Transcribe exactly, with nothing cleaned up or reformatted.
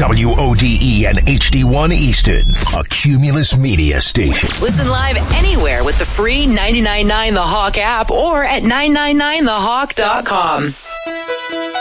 W O D E and H D one Easton, a Cumulus Media station. Listen live anywhere with the free ninety-nine point nine The Hawk app or at nine nine nine the hawk dot com.